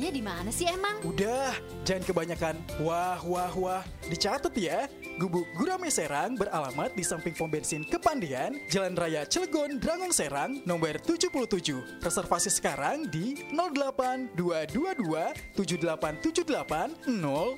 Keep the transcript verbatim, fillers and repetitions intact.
Belinya di mana sih emang? Udah, jangan kebanyakan wah wah wah. Dicatat ya. Gubuk Gurame Serang beralamat di samping pom bensin Kepandian, Jalan Raya Cilegon, Drangong Serang, nomor tujuh puluh tujuh. Reservasi sekarang di nol delapan dua dua dua tujuh delapan tujuh delapan nol